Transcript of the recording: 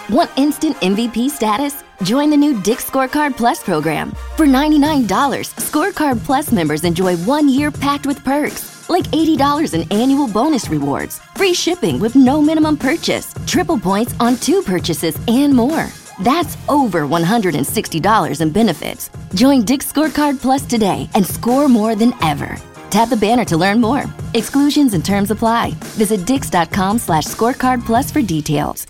Want instant MVP status? Join the new Dick's Scorecard Plus program. For $99, Scorecard Plus members enjoy 1 year packed with perks, like $80 in annual bonus rewards, free shipping with no minimum purchase, triple points on 2 purchases, and more. That's over $160 in benefits. Join Dick's Scorecard Plus today and score more than ever. Tap the banner to learn more. Exclusions and terms apply. Visit dix.com/scorecard plus for details.